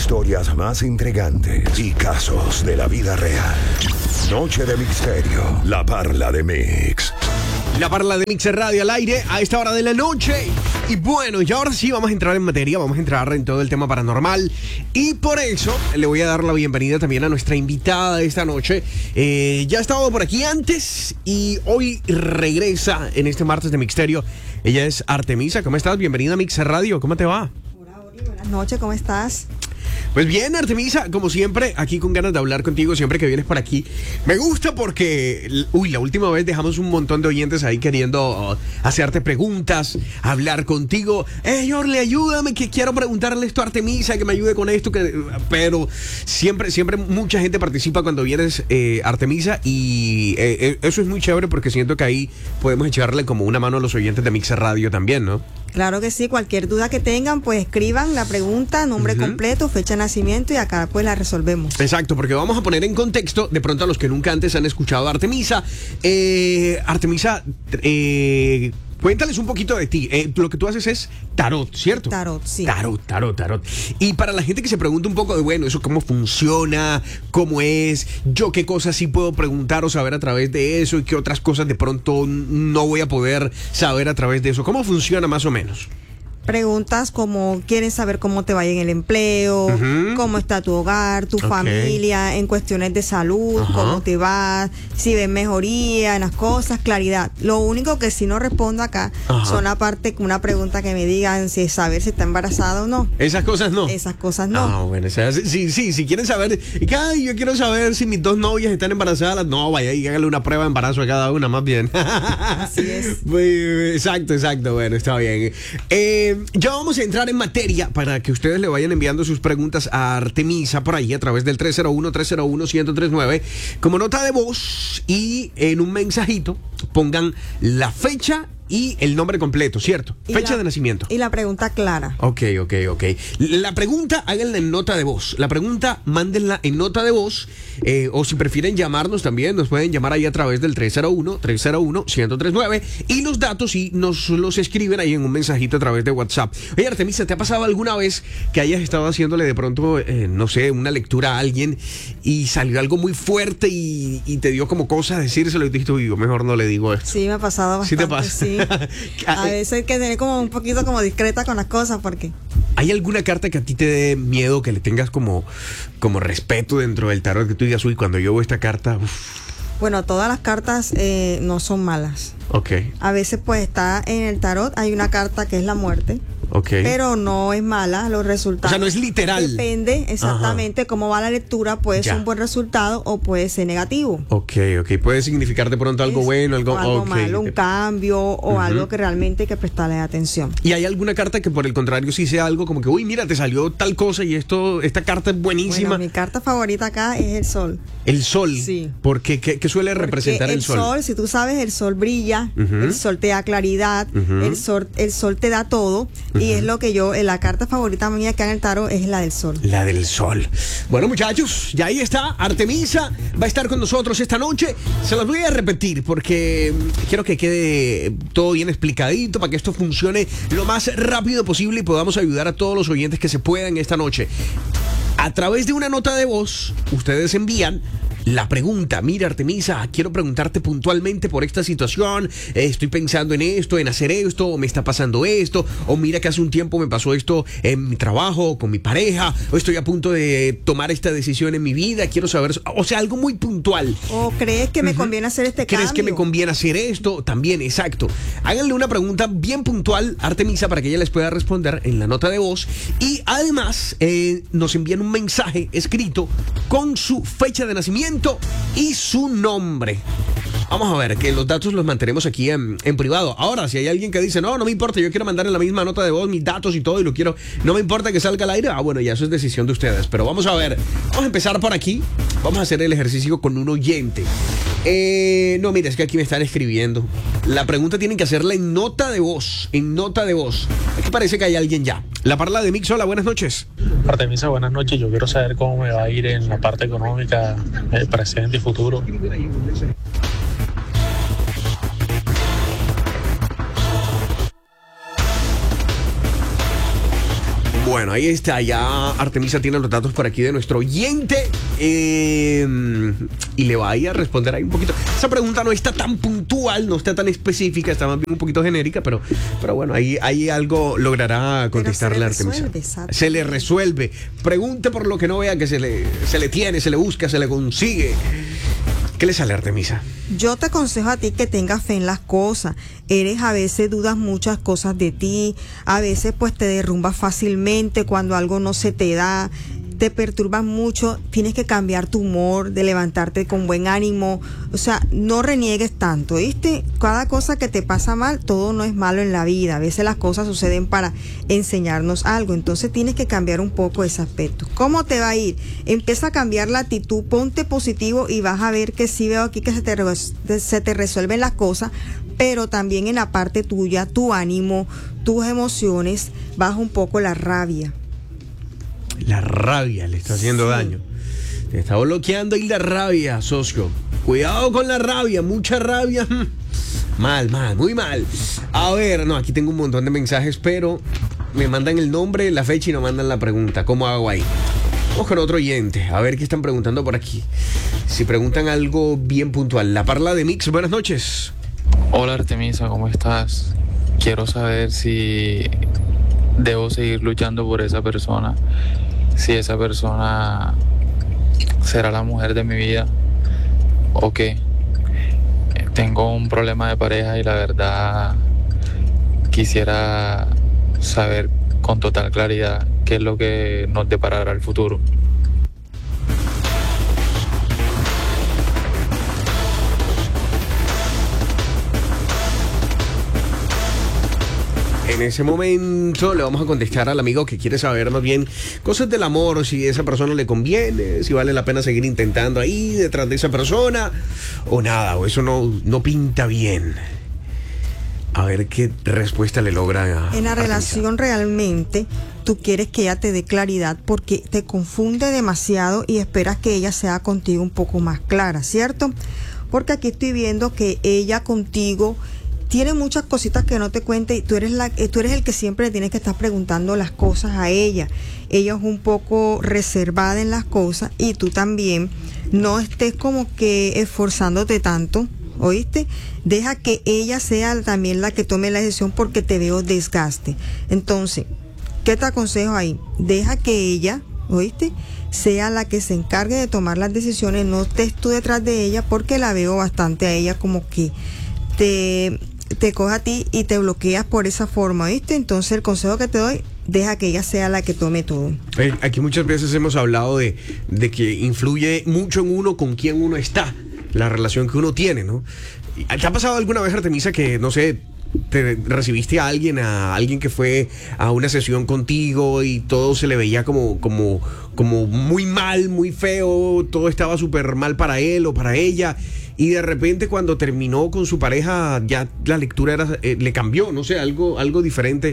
historias más intrigantes y casos de la vida real. Noche de Misterio, La Parla de Mix. La Parla de Mix Radio al aire a esta hora de la noche. Y bueno, y ahora sí vamos a entrar en materia, vamos a entrar en todo el tema paranormal. Y por eso le voy a dar la bienvenida también a nuestra invitada de esta noche. Ya ha estado por aquí antes y hoy regresa en este martes de Misterio. Ella es Artemisa. ¿Cómo estás? Bienvenida a Mix Radio. ¿Cómo te va? Hola, Ori. Buenas noches. ¿Cómo estás? Pues bien, Artemisa, como siempre, aquí con ganas de hablar contigo siempre que vienes por aquí. Me gusta porque, la última vez dejamos un montón de oyentes ahí queriendo hacerte preguntas, hablar contigo. Jorge, ayúdame, que quiero preguntarle esto a Artemisa, que me ayude con esto. Pero siempre mucha gente participa cuando vienes, Artemisa, y eso es muy chévere porque siento que ahí podemos echarle como una mano a los oyentes de Mix Radio también, ¿no? Claro que sí, cualquier duda que tengan, pues escriban la pregunta, nombre completo, fecha de nacimiento y acá pues la resolvemos. Exacto, porque vamos a poner en contexto, de pronto a los que nunca antes han escuchado a Artemisa. Artemisa, cuéntales un poquito de ti. Lo que tú haces es tarot, ¿cierto? Tarot, sí. Tarot. Y para la gente que se pregunta un poco de, bueno, eso cómo funciona, cómo es, yo qué cosas sí puedo preguntar o saber a través de eso y qué otras cosas de pronto no voy a poder saber a través de eso. ¿Cómo funciona más o menos? Preguntas como quieren saber cómo te va en el empleo, cómo está tu hogar, tu familia, en cuestiones de salud, cómo te va, si ves mejoría en las cosas, claridad. Lo único que sí no respondo acá son aparte una pregunta que me digan si saber si está embarazada o no. Esas cosas no. Esas cosas no. Ah, bueno, si quieren saber, yo quiero saber si mis dos novias están embarazadas, no, vaya y háganle una prueba de embarazo a cada una, más bien. Así es. Exacto, bueno, está bien. Ya vamos a entrar en materia para que ustedes le vayan enviando sus preguntas a Artemisa por ahí a través del 301-301-1039 como nota de voz y en un mensajito pongan la fecha y el nombre completo, ¿cierto? Fecha de nacimiento. Y la pregunta clara. Ok. La pregunta, háganla en nota de voz. La pregunta, mándenla en nota de voz. O si prefieren llamarnos también, nos pueden llamar ahí a través del 301-301-1039. Y los datos, sí, nos los escriben ahí en un mensajito a través de WhatsApp. Oye, Artemisa, ¿te ha pasado alguna vez que hayas estado haciéndole de pronto, no sé, una lectura a alguien y salió algo muy fuerte y te dio como cosa decírselo y te dijiste, uy, mejor no le digo esto? Sí, me ha pasado bastante. ¿Sí te pasa? Sí. A veces hay que tener como un poquito como discreta con las cosas porque... ¿Hay alguna carta que a ti te dé miedo, que le tengas como respeto dentro del tarot, que tú digas, uy, cuando yo veo esta carta... Uf. Bueno, todas las cartas no son malas. Ok. A veces pues está en el tarot, hay una carta que es la muerte. Ok. Pero no es mala, los resultados. O sea, no es literal. Depende exactamente cómo va la lectura, puede ser un buen resultado o puede ser negativo. Ok. Puede significar de pronto algo bueno, algo malo, un cambio o algo que realmente hay que prestarle atención. ¿Y hay alguna carta que por el contrario sí sea algo como que, uy, mira, te salió tal cosa y esta carta es buenísima? Bueno, mi carta favorita acá es el sol. ¿El sol? Sí. ¿Qué suele representar el sol? El sol, si tú sabes, el sol brilla, el sol te da claridad, el sol te da todo. Y es lo que la carta favorita mía que en el tarot es la del sol. La del sol. Bueno, muchachos, ya ahí está. Artemisa va a estar con nosotros esta noche. Se los voy a repetir porque quiero que quede todo bien explicadito para que esto funcione lo más rápido posible y podamos ayudar a todos los oyentes que se puedan esta noche. A través de una nota de voz, ustedes envían la pregunta. Mira, Artemisa, quiero preguntarte puntualmente por esta situación, estoy pensando en esto, en hacer esto, o me está pasando esto, o mira que hace un tiempo me pasó esto en mi trabajo, con mi pareja, o estoy a punto de tomar esta decisión en mi vida, quiero saber, o sea, algo muy puntual. O crees que me conviene hacer este cambio. ¿Crees que me conviene hacer esto? También, exacto. Háganle una pregunta bien puntual a Artemisa para que ella les pueda responder en la nota de voz y además nos envían un mensaje escrito con su fecha de nacimiento y su nombre. Vamos a ver, que los datos los mantenemos aquí en privado. Ahora, si hay alguien que dice, no me importa, yo quiero mandar en la misma nota de voz mis datos y todo y lo quiero, no me importa que salga al aire, bueno, ya eso es decisión de ustedes. Pero vamos a ver, vamos a empezar por aquí. Vamos a hacer el ejercicio con un oyente. No, mira, es que aquí me están escribiendo. La pregunta tienen que hacerla en nota de voz. Aquí parece que hay alguien ya. La Parla de Mix, hola, buenas noches. Artemisa, buenas noches. Yo quiero saber cómo me va a ir en la parte económica, presente y futuro. Bueno, ahí está. Ya Artemisa tiene los datos por aquí de nuestro oyente. Y le va a ir a responder ahí un poquito. Esa pregunta no está tan puntual, no está tan específica, está más bien un poquito genérica, pero bueno, ahí algo logrará contestarle a Artemisa. Se le resuelve. Pregunte por lo que no vea que se le tiene, se le busca, se le consigue. ¿Qué le sale a Artemisa? Yo te aconsejo a ti que tengas fe en las cosas. A veces dudas muchas cosas de ti, a veces pues te derrumbas fácilmente cuando algo no se te da, te perturbas mucho, tienes que cambiar tu humor, de levantarte con buen ánimo, o sea, no reniegues tanto, ¿viste? Cada cosa que te pasa mal, todo no es malo en la vida, a veces las cosas suceden para enseñarnos algo, entonces tienes que cambiar un poco ese aspecto. ¿Cómo te va a ir? Empieza a cambiar la actitud, ponte positivo y vas a ver que sí veo aquí que se te resuelven las cosas, pero también en la parte tuya, tu ánimo, tus emociones, baja un poco la rabia. La rabia le está haciendo daño. Te está bloqueando ahí la rabia, socio. Cuidado con la rabia, mucha rabia. Mal, muy mal. A ver, no, aquí tengo un montón de mensajes, pero me mandan el nombre, la fecha y no mandan la pregunta. ¿Cómo hago ahí? Vamos con otro oyente, a ver qué están preguntando por aquí. Si preguntan algo bien puntual. La Parla de Mix, buenas noches. Hola Artemisa, ¿cómo estás? Quiero saber si debo seguir luchando por esa persona, si esa persona será la mujer de mi vida o qué. Tengo un problema de pareja y la verdad quisiera saber con total claridad qué es lo que nos deparará el futuro. En ese momento le vamos a contestar al amigo que quiere saber más bien cosas del amor, si a esa persona le conviene, si vale la pena seguir intentando ahí detrás de esa persona o nada, o eso no pinta bien. A ver qué respuesta le logra. En la relación realmente tú quieres que ella te dé claridad porque te confunde demasiado y esperas que ella sea contigo un poco más clara, ¿cierto? Porque aquí estoy viendo que ella contigo tiene muchas cositas que no te cuenta y tú eres el que siempre le tienes que estar preguntando las cosas a ella. Ella es un poco reservada en las cosas y tú también no estés como que esforzándote tanto, ¿oíste? Deja que ella sea también la que tome la decisión porque te veo desgaste. Entonces, ¿qué te aconsejo ahí? Deja que ella, ¿oíste?, sea la que se encargue de tomar las decisiones, no estés tú detrás de ella porque la veo bastante a ella como que te coge a ti y te bloqueas por esa forma, ¿viste? Entonces el consejo que te doy, deja que ella sea la que tome todo. Aquí muchas veces hemos hablado de que influye mucho en uno con quién uno está, la relación que uno tiene, ¿no? ¿Te ha pasado alguna vez, Artemisa, que, no sé, te recibiste a alguien que fue a una sesión contigo y todo se le veía como muy mal, muy feo, todo estaba súper mal para él o para ella? Y de repente cuando terminó con su pareja ya la lectura le cambió, no sé, algo diferente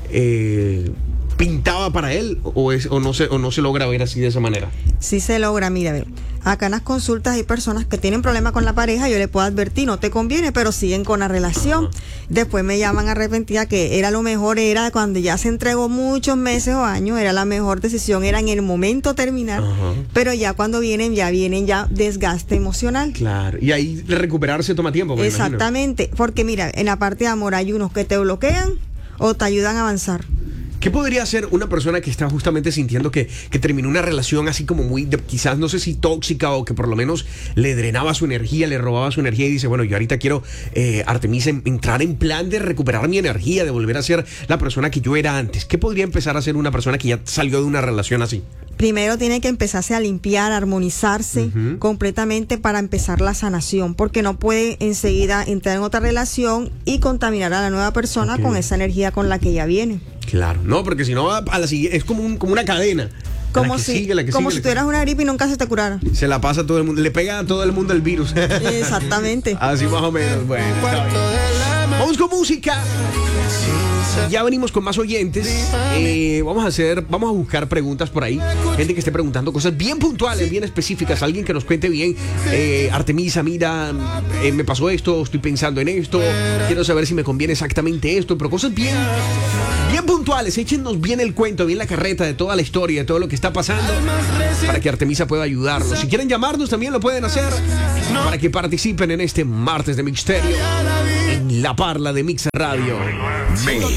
pintaba para él o no se logra ver así de esa manera. Sí se logra, mira, a ver, acá en las consultas hay personas que tienen problemas con la pareja, yo le puedo advertir, no te conviene, pero siguen con la relación. Después me llaman arrepentida que era lo mejor, era cuando ya se entregó muchos meses o años, era la mejor decisión, era en el momento terminar, pero ya cuando vienen ya desgaste emocional. Claro, y ahí recuperarse toma tiempo. Exactamente, porque mira, en la parte de amor hay unos que te bloquean o te ayudan a avanzar. ¿Qué podría hacer una persona que está justamente sintiendo que terminó una relación así como muy, quizás no sé si tóxica o que por lo menos le drenaba su energía, le robaba su energía y dice, bueno, yo ahorita quiero, Artemisa, entrar en plan de recuperar mi energía, de volver a ser la persona que yo era antes? ¿Qué podría empezar a hacer una persona que ya salió de una relación así? Primero tiene que empezarse a limpiar, a armonizarse completamente para empezar la sanación, porque no puede enseguida entrar en otra relación y contaminar a la nueva persona con esa energía con la que ya viene. Claro, no, porque si no a la siguiente es como una cadena. Como si tuvieras una gripe y nunca se te curara. Se la pasa a todo el mundo, le pega a todo el mundo el virus. Exactamente. Así más o menos. Bueno, está bien. Vamos con música. Ya venimos con más oyentes. Vamos a buscar preguntas por ahí. Gente que esté preguntando cosas bien puntuales, bien específicas. Alguien que nos cuente bien. Artemisa, mira, me pasó esto, estoy pensando en esto. Quiero saber si me conviene exactamente esto. Pero cosas bien puntuales. Échenos bien el cuento, bien la carreta de toda la historia, de todo lo que está pasando, para que Artemisa pueda ayudarlos. Si quieren llamarnos, también lo pueden hacer, para que participen en este martes de Mixterio en La Parla de Mix Radio.